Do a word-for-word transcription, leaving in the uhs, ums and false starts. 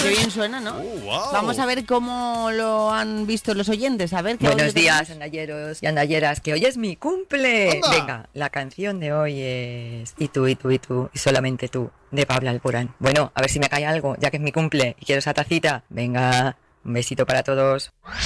Qué bien suena, ¿no? Oh, wow. Vamos a ver cómo lo han visto los oyentes. A ver qué Buenos audio días, tenemos. andalleros y andalleras, que hoy es mi cumple. ¡Anda! Venga, la canción de hoy es Y tú, y tú, y tú, y solamente tú, de Pablo Alborán. Bueno, a ver si me cae algo, ya que es mi cumple y quiero esa tacita. Venga, un besito para todos.